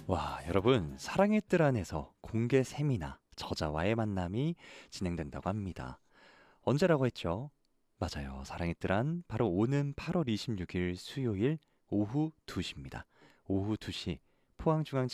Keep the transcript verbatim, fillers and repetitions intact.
와, 여러분, 사랑의 뜰 안에서 공개 세미나 저자와의 만남이 진행된다고 합니다. 언제라고 했죠? 맞아요. 사랑의 뜰 안 바로 오는 팔월 이십육일 수요일 오후 두 시입니다. 오후 두 시